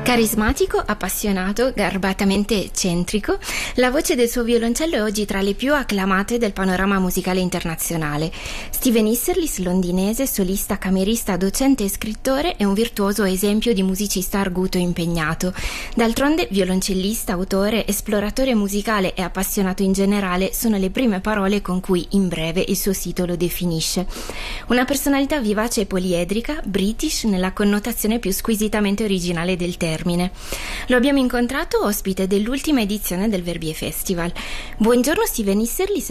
Carismatico, appassionato, garbatamente eccentrico, la voce del suo violoncello è oggi tra le più acclamate del panorama musicale internazionale. Steven Isserlis, londinese, solista, camerista, docente e scrittore, è un virtuoso esempio di musicista arguto e impegnato. D'altronde, violoncellista, autore, esploratore musicale e appassionato in generale sono le prime parole con cui, in breve, il suo sito lo definisce. Una personalità vivace e poliedrica, British nella connotazione più squisitamente originale del termine. Lo abbiamo incontrato ospite dell'ultima edizione del Verbier Festival. Buongiorno Steven Isserlis.